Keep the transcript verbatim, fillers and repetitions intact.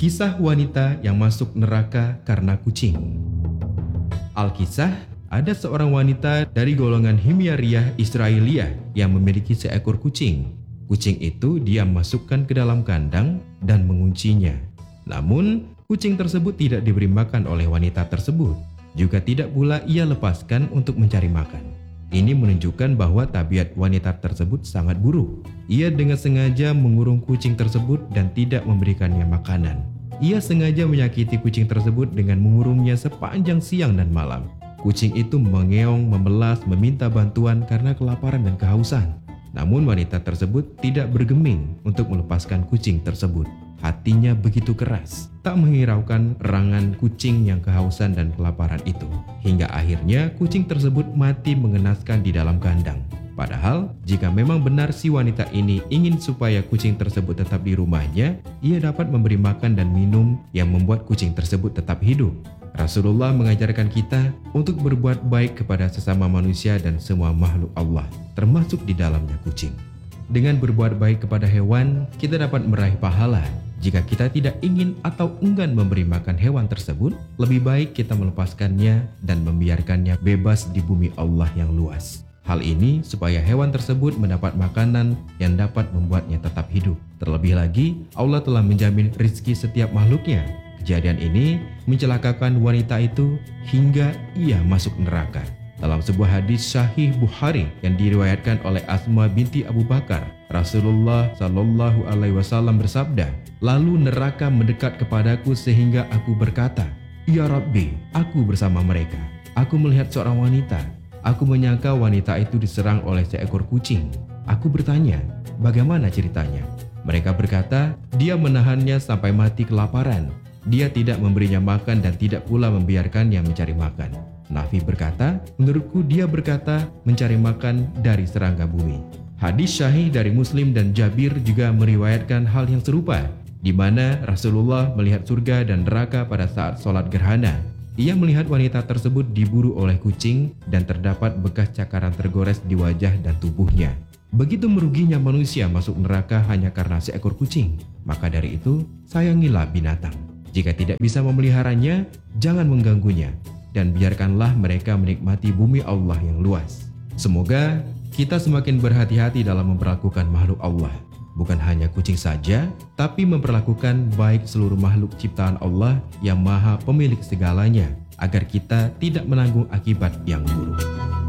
Kisah wanita yang masuk neraka karena kucing. Alkisah, ada seorang wanita dari golongan Himyariyah Israiliyah yang memiliki seekor kucing. Kucing itu dia masukkan ke dalam kandang dan menguncinya. Namun, kucing tersebut tidak diberi makan oleh wanita tersebut. Juga tidak pula ia lepaskan untuk mencari makan. Ini menunjukkan bahwa tabiat wanita tersebut sangat buruk. Ia dengan sengaja mengurung kucing tersebut dan tidak memberikannya makanan. Ia sengaja menyakiti kucing tersebut dengan mengurungnya sepanjang siang dan malam. Kucing itu mengeong, memelas, meminta bantuan karena kelaparan dan kehausan. Namun wanita tersebut tidak bergeming untuk melepaskan kucing tersebut. Hatinya begitu keras, tak menghiraukan erangan kucing yang kehausan dan kelaparan itu. Hingga akhirnya kucing tersebut mati mengenaskan di dalam kandang. Padahal, jika memang benar si wanita ini ingin supaya kucing tersebut tetap di rumahnya, ia dapat memberi makan dan minum yang membuat kucing tersebut tetap hidup. Rasulullah mengajarkan kita untuk berbuat baik kepada sesama manusia dan semua makhluk Allah, termasuk di dalamnya kucing. Dengan berbuat baik kepada hewan, kita dapat meraih pahala. Jika kita tidak ingin atau enggan memberi makan hewan tersebut, lebih baik kita melepaskannya dan membiarkannya bebas di bumi Allah yang luas. Hal ini supaya hewan tersebut mendapat makanan yang dapat membuatnya tetap hidup. Terlebih lagi, Allah telah menjamin rizki setiap makhluknya. Kejadian ini mencelakakan wanita itu hingga ia masuk neraka. Dalam sebuah hadis Sahih Bukhari yang diriwayatkan oleh Asma binti Abu Bakar, Rasulullah Shallallahu Alaihi Wasallam bersabda, lalu neraka mendekat kepadaku sehingga aku berkata, Ya Rabbi, aku bersama mereka. Aku melihat seorang wanita. Aku menyangka wanita itu diserang oleh seekor kucing. Aku bertanya, bagaimana ceritanya? Mereka berkata, dia menahannya sampai mati kelaparan. Dia tidak memberinya makan dan tidak pula membiarkannya mencari makan. Nafi berkata, menurutku dia berkata mencari makan dari serangga bumi. Hadis Sahih dari Muslim dan Jabir juga meriwayatkan hal yang serupa, di mana Rasulullah melihat surga dan neraka pada saat sholat gerhana. Ia melihat wanita tersebut diburu oleh kucing dan terdapat bekas cakaran tergores di wajah dan tubuhnya. Begitu meruginya manusia masuk neraka hanya karena seekor kucing. Maka dari itu, sayangilah binatang. Jika tidak bisa memeliharanya, jangan mengganggunya. Dan biarkanlah mereka menikmati bumi Allah yang luas. Semoga kita semakin berhati-hati dalam memperlakukan makhluk Allah. Bukan hanya kucing saja, tapi memperlakukan baik seluruh makhluk ciptaan Allah yang maha pemilik segalanya, agar kita tidak menanggung akibat yang buruk.